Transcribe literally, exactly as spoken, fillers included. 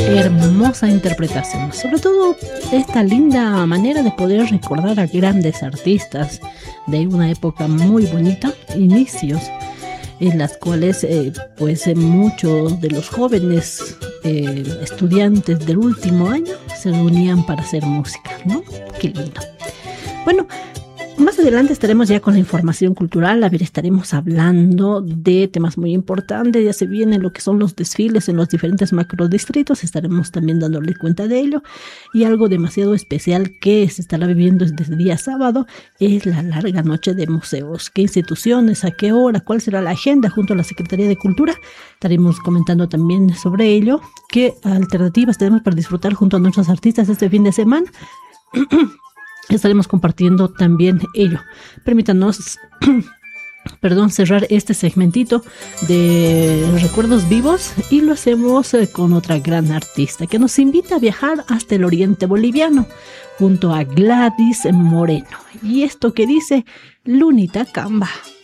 hermosa interpretación, sobre todo esta linda manera de poder recordar a grandes artistas de una época muy bonita, inicios en las cuales eh, pues eh, muchos de los jóvenes eh, estudiantes del último año se reunían para hacer música, ¿no? Qué lindo. Bueno, más adelante estaremos ya con la información cultural. A ver, estaremos hablando de temas muy importantes. Ya se vienen lo que son los desfiles en los diferentes macrodistritos. Estaremos también dándole cuenta de ello. Y algo demasiado especial que se estará viviendo desde el día sábado es la larga noche de museos. ¿Qué instituciones? ¿A qué hora? ¿Cuál será la agenda junto a la Secretaría de Cultura? Estaremos comentando también sobre ello. ¿Qué alternativas tenemos para disfrutar junto a nuestros artistas este fin de semana? Estaremos compartiendo también ello. Permítanos, perdón, cerrar este segmentito de recuerdos vivos y lo hacemos con otra gran artista que nos invita a viajar hasta el oriente boliviano junto a Gladys Moreno. Y esto que dice Lunita Camba.